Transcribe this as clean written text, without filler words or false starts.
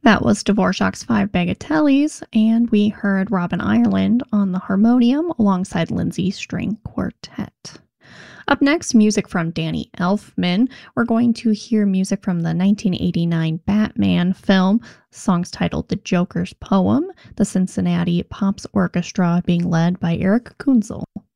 That was Dvorak's Five Bagatelles, and we heard Robin Ireland on the harmonium alongside Lindsay String Quartet. Up next, music from Danny Elfman. We're going to hear music from the 1989 Batman film, songs titled The Joker's Poem, the Cincinnati Pops Orchestra being led by Eric Kunzel.